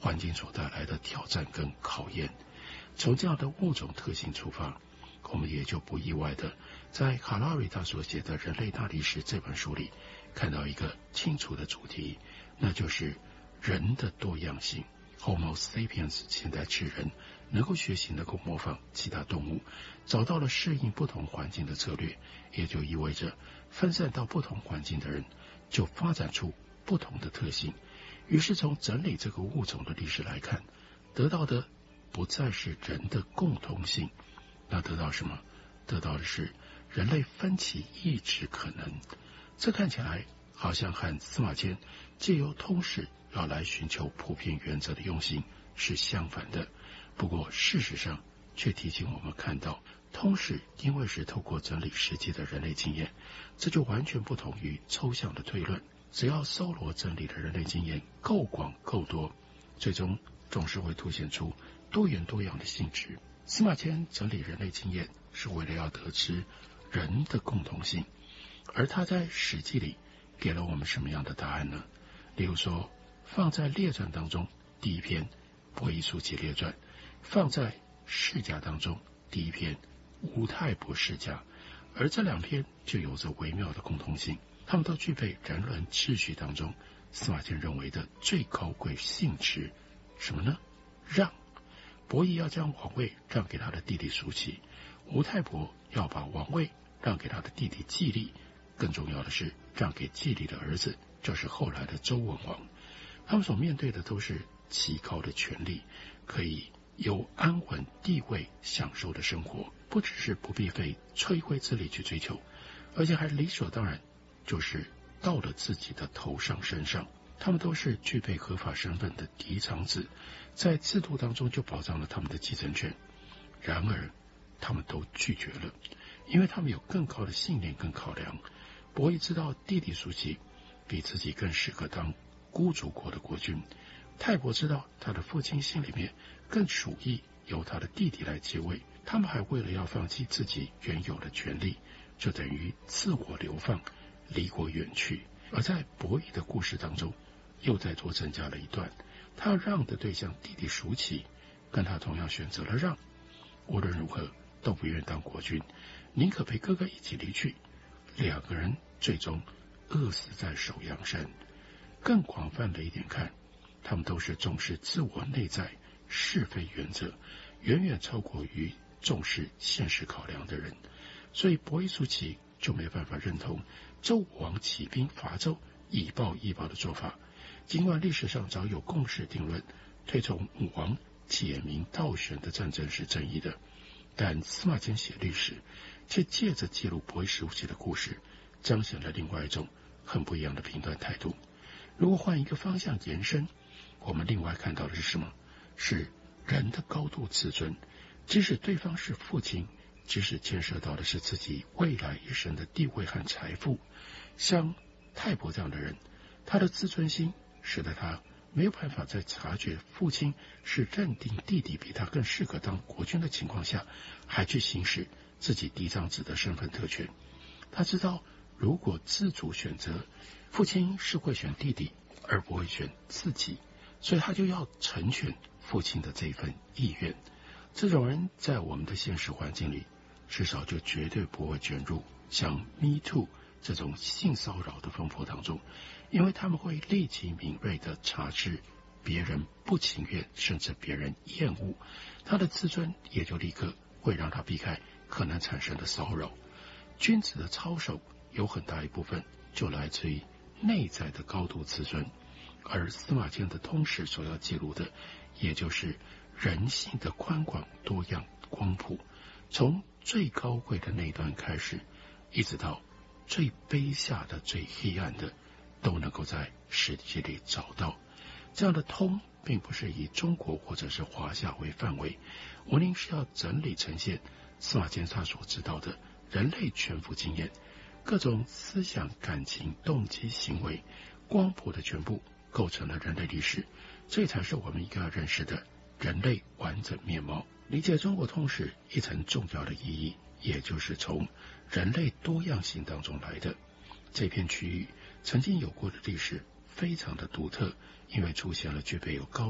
环境所带来的挑战跟考验。从这样的物种特性出发，我们也就不意外的在卡拉瑞他所写的《人类大历史》这本书里看到一个清楚的主题，那就是人的多样性。 Homo sapiens 现代智人能够学习，能够模仿其他动物，找到了适应不同环境的策略，也就意味着分散到不同环境的人就发展出不同的特性。于是从整理这个物种的历史来看，得到的不再是人的共同性，那得到什么？得到的是人类分歧亦之可能。这看起来好像和司马迁借由通史要来寻求普遍原则的用心是相反的。不过事实上却提醒我们看到，通史因为是透过整理实际的人类经验，这就完全不同于抽象的推论。只要搜罗整理的人类经验够广够多，最终总是会凸显出多元多样的性质。司马迁整理人类经验是为了要得知人的共同性，而他在史记里给了我们什么样的答案呢？例如说，放在列传当中第一篇伯夷叔齐列传，放在世家当中第一篇吴太伯世家，而这两篇就有着微妙的共同性，他们都具备人伦秩序当中司马迁认为的最高贵性质。什么呢？让。伯夷要将王位让给他的弟弟叔齐，吴太伯要把王位让给他的弟弟季历，更重要的是让给季历的儿子，就是后来的周文王。他们所面对的都是极高的权力，可以有安稳地位享受的生活，不只是不必费吹灰之力去追求，而且还理所当然就是到了自己的头上身上。他们都是具备合法身份的嫡长子，在制度当中就保障了他们的继承权。然而他们都拒绝了，因为他们有更高的信念跟考量。伯夷知道弟弟叔齐比自己更适合当孤竹国的国君，太伯知道他的父亲心里面更属意由他的弟弟来接位，他们还为了要放弃自己原有的权利，就等于自我流放，离国远去。而在伯夷的故事当中又再多增加了一段，他让的对象弟弟叔齐跟他同样选择了让，无论如何都不愿当国君，宁可陪哥哥一起离去。两个人最终饿死在首阳山。更广泛的一点看，他们都是重视自我内在是非原则，远远超过于重视现实考量的人。所以伯夷叔齐就没办法认同周武王起兵伐周以暴易暴的做法。尽管历史上早有共识定论，推崇武王解民倒悬的战争是正义的，但司马迁写历史却借着记录伯夷叔齐的故事，彰显了另外一种很不一样的评断态度。如果换一个方向延伸，我们另外看到的是什么？是人的高度自尊，即使对方是父亲，即使牵涉到的是自己未来一生的地位和财富。像太伯这样的人，他的自尊心使得他没有办法在察觉父亲是认定弟弟比他更适合当国君的情况下，还去行使自己嫡长子的身份特权。他知道如果自主选择，父亲是会选弟弟而不会选自己，所以他就要成全父亲的这份意愿。这种人在我们的现实环境里，至少就绝对不会卷入像 Me Too 这种性骚扰的风波当中，因为他们会立即敏锐地察知别人不情愿，甚至别人厌恶，他的自尊也就立刻会让他避开可能产生的骚扰。君子的操守有很大一部分就来自于内在的高度自尊，而司马迁的通史所要记录的，也就是人性的宽广多样光谱，从最高贵的那一段开始，一直到最卑下的最黑暗的，都能够在史记里找到。这样的通并不是以中国或者是华夏为范围，无宁是要整理呈现司马迁他所知道的人类全部经验，各种思想感情动机行为光谱的全部构成了人类历史，这才是我们应该要认识的人类完整面貌。理解中国通史一层重要的意义，也就是从人类多样性当中来的。这片区域曾经有过的历史非常的独特，因为出现了具备有高